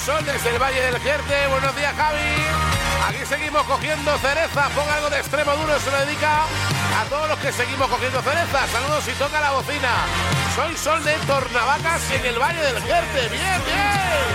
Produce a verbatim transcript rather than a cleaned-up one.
Sol desde el Valle del Jerte. Buenos días, Javi. Aquí seguimos cogiendo cerezas. Ponga algo de extremo duro, se lo dedica a todos los que seguimos cogiendo cerezas. Saludos y toca la bocina. Soy Sol de Tornavacas en el Valle del Jerte. Bien, bien.